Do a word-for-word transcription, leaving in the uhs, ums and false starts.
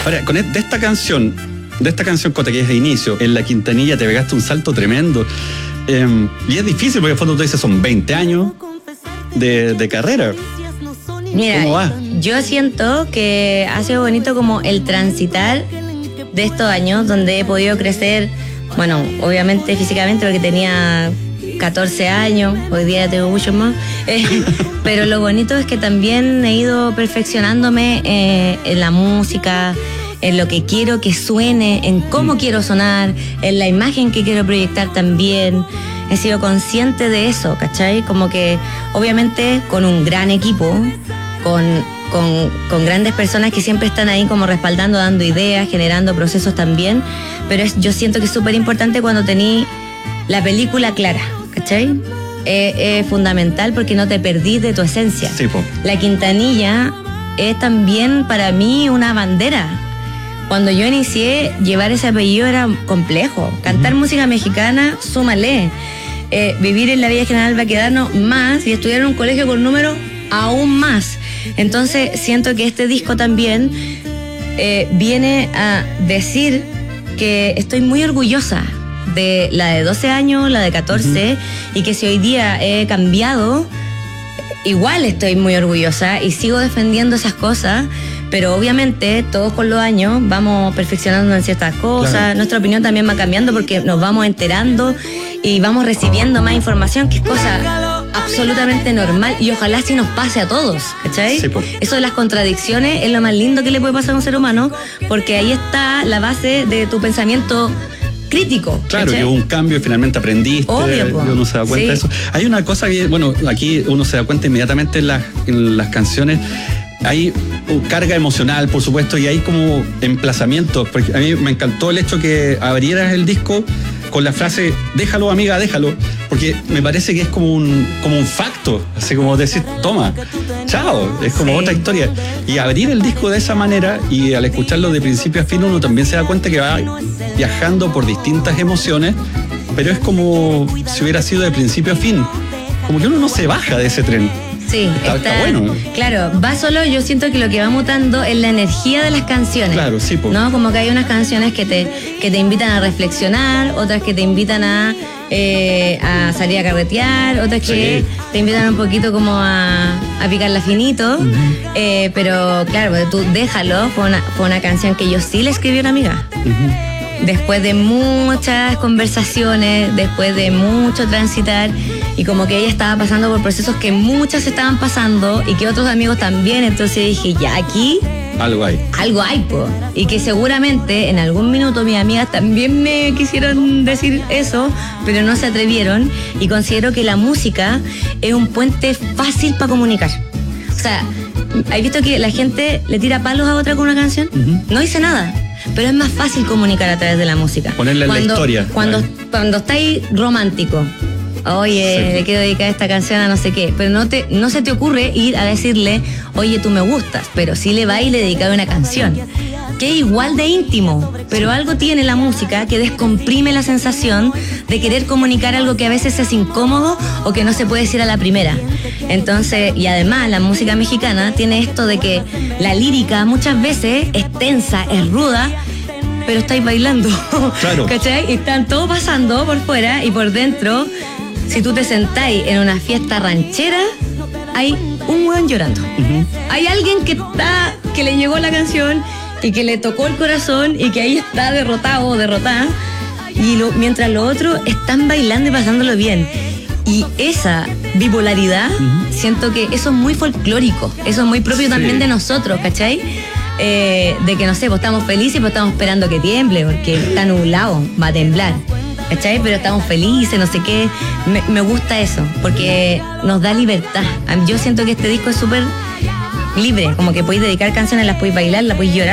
Ahora, con de esta canción, de esta canción Cota, que es de inicio, en la Quintanilla te pegaste un salto tremendo. Eh, y es difícil porque en el fondo tú dices son veinte años de, de carrera. Mira, ¿cómo va? Yo siento que ha sido bonito como el transitar de estos años donde he podido crecer, bueno, obviamente físicamente porque tenía catorce años, hoy día tengo muchos más, eh, pero lo bonito es que también he ido perfeccionándome eh, en la música, en lo que quiero que suene, en cómo mm. quiero sonar, en la imagen que quiero proyectar también. He sido consciente de eso, ¿cachai? Como que obviamente con un gran equipo, con, con, con grandes personas que siempre están ahí como respaldando, dando ideas, generando procesos también, pero es, yo siento que es súper importante cuando tení la película clara, ¿cachai? Es eh, fundamental porque no te perdís de tu esencia. Sí, po. La Quintanilla es también para mí una bandera. Cuando yo inicié, llevar ese apellido era complejo. Cantar uh-huh. música mexicana, súmale. Eh, vivir en la Villa General Baquedano más y estudiar en un colegio con números aún más. Entonces siento que este disco también eh, viene a decir que estoy muy orgullosa de la de doce años, la de catorce, uh-huh. y que si hoy día he cambiado, igual estoy muy orgullosa y sigo defendiendo esas cosas, pero obviamente todos con los años vamos perfeccionando en ciertas cosas, claro. Nuestra opinión también va cambiando porque nos vamos enterando y vamos recibiendo más información, que es cosa absolutamente normal y ojalá sí nos pase a todos, ¿cachai? Sí, pues. Eso de las contradicciones es lo más lindo que le puede pasar a un ser humano, porque ahí está la base de tu pensamiento crítico. Claro, ¿cachai? que hubo un cambio y finalmente aprendiste. Obvio, y uno se da cuenta sí. de eso. Hay una cosa que, bueno, aquí uno se da cuenta inmediatamente en las, en las canciones. Hay carga emocional, por supuesto, y hay como emplazamientos. Porque a mí me encantó el hecho que abrieras el disco con la frase déjalo, amiga, déjalo, porque me parece que es como un, como un facto, así como decir, toma, chao, es como sí. otra historia. Y abrir el disco de esa manera y al escucharlo de principio a fin uno también se da cuenta que va viajando por distintas emociones, pero es como si hubiera sido de principio a fin, como que uno no se baja de ese tren. Sí, está, está, está bueno. Claro, va solo, yo siento que lo que va mutando es la energía de las canciones. Claro, sí, po. ¿No? Como que hay unas canciones que te, que te invitan a reflexionar, otras que te invitan a, eh, a salir a carretear, otras que sí. te invitan un poquito como a, a picarla finito. Uh-huh. eh, pero claro, tú déjalo, fue una, fue una canción que yo sí le escribí a una amiga. Uh-huh. Después de muchas conversaciones, después de mucho transitar, y como que ella estaba pasando por procesos que muchas estaban pasando y que otros amigos también, entonces dije, ya aquí algo hay. Algo hay, po. Y que seguramente en algún minuto mis amigas también me quisieron decir eso, pero no se atrevieron, y considero que la música es un puente fácil para comunicar. O sea, ¿has visto que la gente le tira palos a otra con una canción? Uh-huh. No dice nada. Pero es más fácil comunicar a través de la música. Ponerle cuando, la historia. Cuando, cuando estáis romántico, oye, sí. le quiero dedicar esta canción a no sé qué, pero no te no se te ocurre ir a decirle, oye, tú me gustas, pero sí le va y le dedicas una canción, que es igual de íntimo, pero algo tiene la música que descomprime la sensación de querer comunicar algo que a veces es incómodo o que no se puede decir a la primera. Entonces, y además la música mexicana tiene esto de que la lírica muchas veces es tensa, es ruda, pero estáis bailando. Claro. ¿Cachai? Y están todos pasando por fuera y por dentro. Si tú te sentáis en una fiesta ranchera, hay un weón llorando. Uh-huh. Hay alguien que está, que le llegó la canción y que le tocó el corazón y que ahí está derrotado o derrotada. Y lo, mientras los otros están bailando y pasándolo bien. Y esa bipolaridad, uh-huh. siento que eso es muy folclórico, eso es muy propio sí. también de nosotros, ¿cachai? Eh, de que no sé, pues estamos felices, pues estamos esperando que tiemble, porque está nublado, va a temblar, ¿cachai? Pero estamos felices, no sé qué. Me, me gusta eso, porque nos da libertad. Yo siento que este disco es súper libre, como que podéis dedicar canciones, las podéis bailar, las podéis llorar.